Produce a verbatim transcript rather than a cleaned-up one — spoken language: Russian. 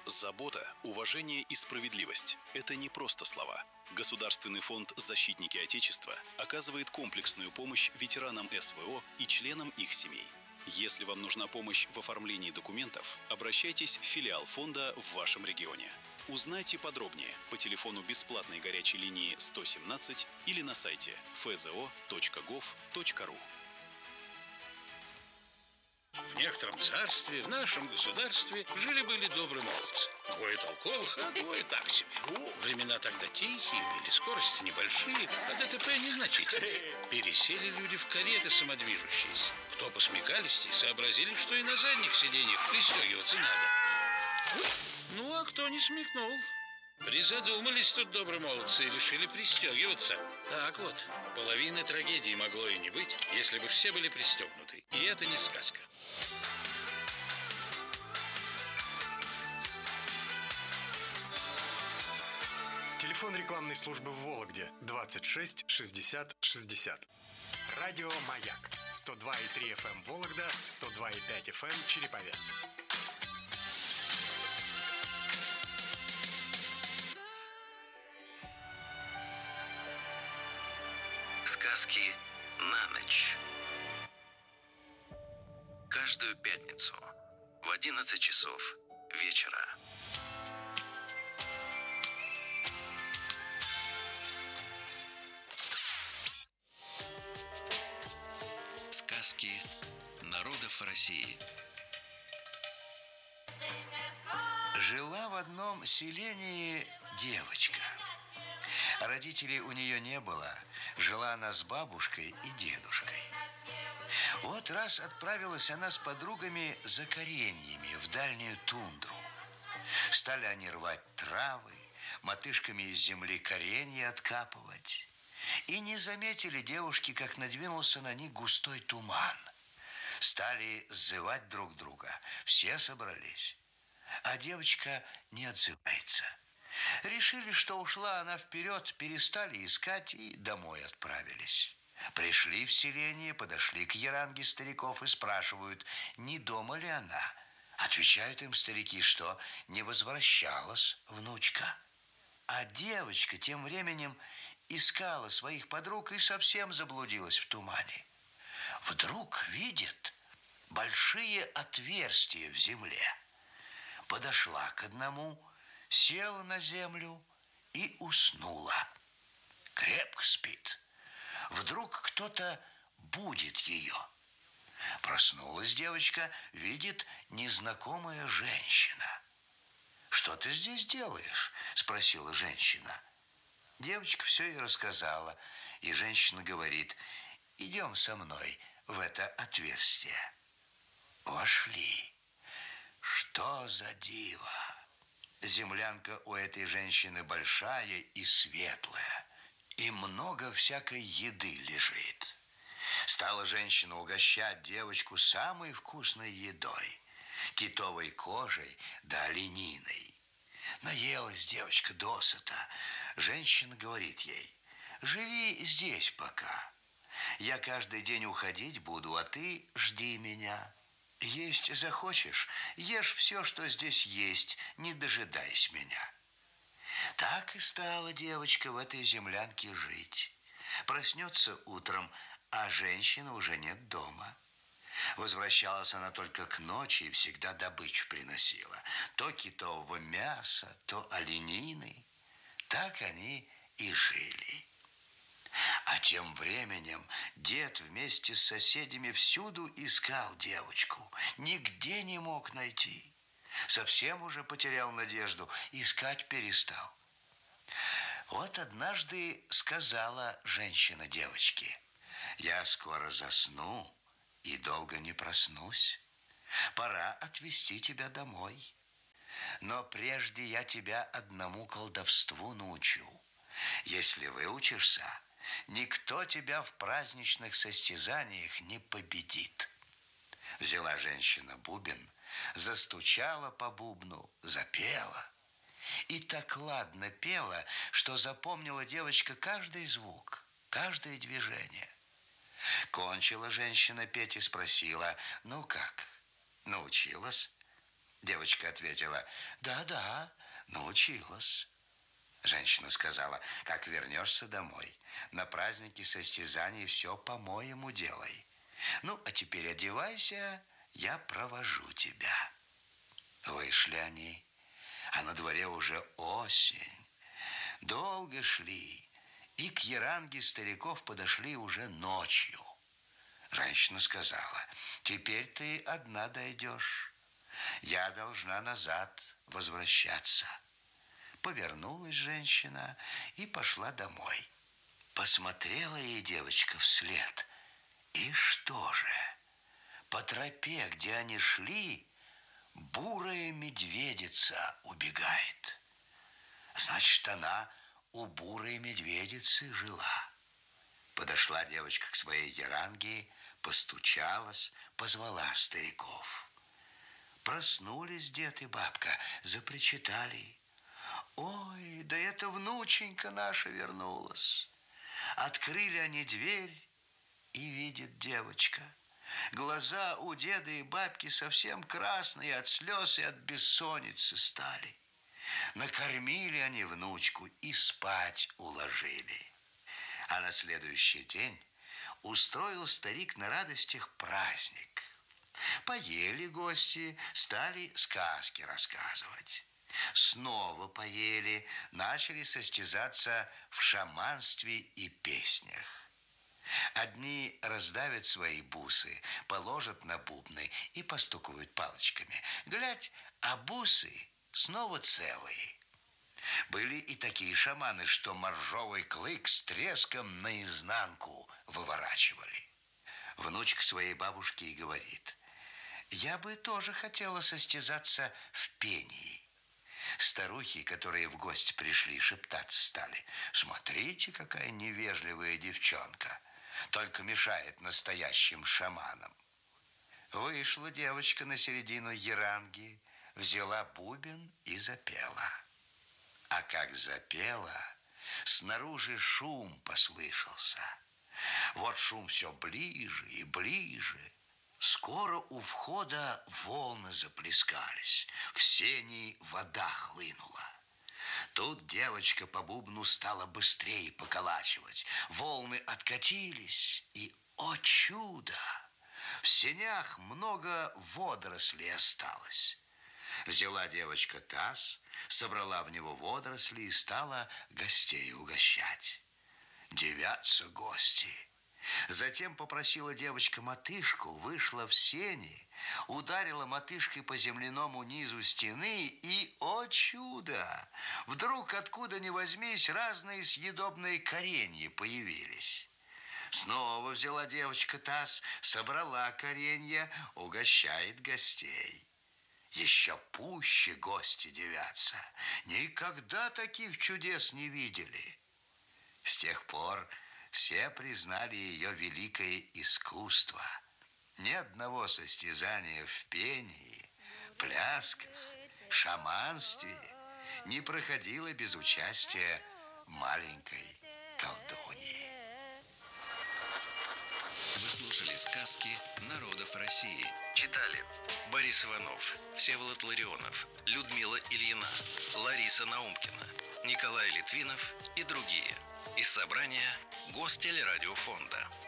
Забота, уважение и справедливость – это не просто слова. Государственный фонд «Защитники Отечества» оказывает комплексную помощь ветеранам эс вэ о и членам их семей. Если вам нужна помощь в оформлении документов, обращайтесь в филиал фонда в вашем регионе. Узнайте подробнее по телефону бесплатной горячей линии сто семнадцать или на сайте эф зэ о точка гов точка ру. В некотором царстве, в нашем государстве, жили-были добрые молодцы. Двое толковых, а двое так себе. Времена тогда тихие были, скорости небольшие, а дэ тэ пэ незначительные. Пересели люди в кареты самодвижущиеся. Кто посмекалистей, сообразили, что и на задних сиденьях пристегиваться надо. Ну, а кто не смекнул? Призадумались тут добрые молодцы и решили пристегиваться. Так вот, половины трагедии могло и не быть, если бы все были пристегнуты. И это не сказка. Телефон рекламной службы в Вологде двадцать шесть шестьдесят шестьдесят. Радио «Маяк» сто два и три эф эм Вологда, сто два и пять эф эм Череповец. Сказки на ночь. Каждую пятницу в одиннадцать часов вечера. Сказки народов России. Жила в одном селении девочка. Родителей у нее не было. Жила она с бабушкой и дедушкой. Вот раз отправилась она с подругами за кореньями в дальнюю тундру. Стали они рвать травы, мотышками из земли коренья откапывать. И не заметили девушки, как надвинулся на них густой туман. Стали зывать друг друга. Все собрались. А девочка не отзывается. Решили, что ушла она вперед, перестали искать и домой отправились. Пришли в селение, подошли к еранге стариков и спрашивают, не дома ли она. Отвечают им старики, что не возвращалась внучка. А девочка тем временем искала своих подруг и совсем заблудилась в тумане. Вдруг видит большие отверстия в земле. Подошла к одному, села на землю и уснула. Крепко спит. Вдруг кто-то будит ее. Проснулась девочка, видит незнакомая женщина. «Что ты здесь делаешь?» – спросила женщина. Девочка все ей рассказала, и женщина говорит, «Идем со мной в это отверстие». Вошли. Что за диво! Землянка у этой женщины большая и светлая, и много всякой еды лежит. Стала женщина угощать девочку самой вкусной едой, китовой кожей да олениной. Наелась девочка досыта. Женщина говорит ей, живи здесь пока. Я каждый день уходить буду, а ты жди меня. Есть захочешь, ешь все, что здесь есть, не дожидаясь меня. Так и стала девочка в этой землянке жить. Проснется утром, а женщины уже нет дома. Возвращалась она только к ночи и всегда добычу приносила. То китового мяса, то оленины. Так они и жили. А тем временем дед вместе с соседями всюду искал девочку. Нигде не мог найти. Совсем уже потерял надежду, искать перестал. Вот однажды сказала женщина девочке, «Я скоро засну и долго не проснусь. Пора отвезти тебя домой. Но прежде я тебя одному колдовству научу. Если выучишься, никто тебя в праздничных состязаниях не победит». Взяла женщина бубен, застучала по бубну, запела. И так ладно пела, что запомнила девочка каждый звук, каждое движение. Кончила женщина петь и спросила, ну как, научилась? Девочка ответила: да-да, научилась. Женщина сказала: как вернешься домой, на празднике состязаний все по-моему делай. Ну, а теперь одевайся, я провожу тебя. Вышли они, а на дворе уже осень. Долго шли, и к яранге стариков подошли уже ночью. Женщина сказала: теперь ты одна дойдешь, я должна назад возвращаться. Повернулась женщина и пошла домой. Посмотрела ей девочка вслед, и что же? По тропе, где они шли, бурая медведица убегает. Значит, она у бурой медведицы жила. Подошла девочка к своей яранге, постучалась, позвала стариков. Проснулись дед и бабка, запричитали: ой, да это внученька наша вернулась. Открыли они дверь, и видит девочка: глаза у деда и бабки совсем красные от слез и от бессонницы стали. Накормили они внучку и спать уложили. А на следующий день устроил старик на радостях праздник. Поели гости, стали сказки рассказывать. Снова поели, начали состязаться в шаманстве и песнях. Одни раздавят свои бусы, положат на бубны и постукивают палочками. Глядь, а бусы снова целые. Были и такие шаманы, что моржовый клык с треском наизнанку выворачивали. Внучка своей бабушки и говорит: я бы тоже хотела состязаться в пении. Старухи, которые в гости пришли, шептаться стали: смотрите, какая невежливая девчонка, только мешает настоящим шаманам. Вышла девочка на середину яранги, взяла бубен и запела. А как запела, снаружи шум послышался. Вот шум все ближе и ближе. Скоро у входа волны заплескались, в сени вода хлынула. Тут девочка по бубну стала быстрее поколачивать. Волны откатились, и, о чудо, в сенях много водорослей осталось. Взяла девочка таз, собрала в него водоросли и стала гостей угощать. Дивятся гости. Затем попросила девочка мотышку, вышла в сени, ударила мотышкой по земляному низу стены, и, о чудо, вдруг откуда ни возьмись разные съедобные коренья появились. Снова взяла девочка таз, собрала коренья, угощает гостей. Еще пуще гости дивятся. Никогда таких чудес не видели. С тех пор все признали ее великое искусство. Ни одного состязания в пении, плясках, шаманстве не проходило без участия маленькой колдуньи. Вы слушали сказки народов России. Читали Борис Иванов, Всеволод Ларионов, Людмила Ильина, Лариса Наумкина, Николай Литвинов и другие. Из собрания Гостелерадиофонда.